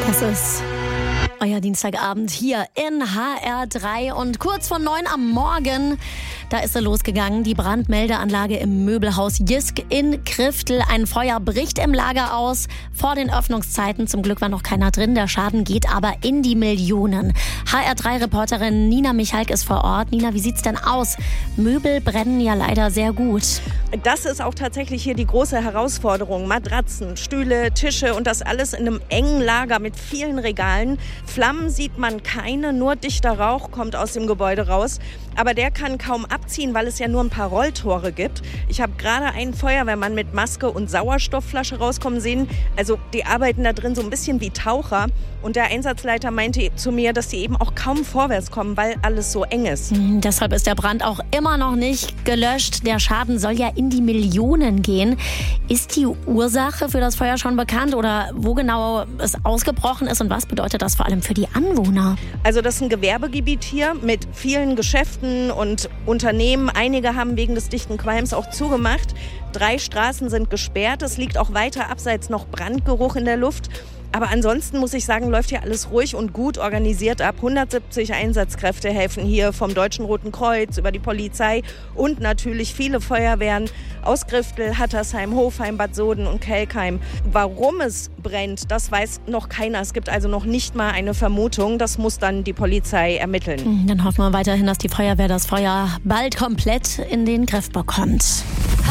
Das ist euer Dienstagabend hier in HR3 und kurz vor 9 am Morgen, da ist er losgegangen. Die Brandmeldeanlage im Möbelhaus Jysk in Kriftel. Ein Feuer bricht im Lager aus vor den Öffnungszeiten. Zum Glück war noch keiner drin. Der Schaden geht aber in die Millionen. HR3-Reporterin Nina Michalk ist vor Ort. Nina, wie sieht's denn aus? Möbel brennen ja leider sehr gut. Das ist auch tatsächlich hier die große Herausforderung. Matratzen, Stühle, Tische und das alles in einem engen Lager mit vielen Regalen. Flammen sieht man keine, nur dichter Rauch kommt aus dem Gebäude raus. Aber der kann kaum abziehen, weil es ja nur ein paar Rolltore gibt. Ich habe gerade einen Feuerwehrmann mit Maske und Sauerstoffflasche rauskommen sehen. Also die arbeiten da drin so ein bisschen wie Taucher. Und der Einsatzleiter meinte zu mir, dass sie eben auch kaum vorwärts kommen, weil alles so eng ist. Deshalb ist der Brand auch immer noch nicht gelöscht. Der Schaden soll ja in die Millionen gehen. Ist die Ursache für das Feuer schon bekannt oder wo genau es ausgebrochen ist und was bedeutet das vor allem für die Anwohner? Also das ist ein Gewerbegebiet hier mit vielen Geschäften und Unternehmen. Einige haben wegen des dichten Qualms auch zugemacht. 3 Straßen sind gesperrt. Es liegt auch weiter abseits noch Brandgeruch in der Luft. Aber ansonsten muss ich sagen, läuft hier alles ruhig und gut organisiert ab. 170 Einsatzkräfte helfen hier vom Deutschen Roten Kreuz über die Polizei und natürlich viele Feuerwehren aus Kriftel, Hattersheim, Hofheim, Bad Soden und Kelkheim. Warum es brennt, das weiß noch keiner. Es gibt also noch nicht mal eine Vermutung. Das muss dann die Polizei ermitteln. Dann hoffen wir weiterhin, dass die Feuerwehr das Feuer bald komplett in den Griff bekommt.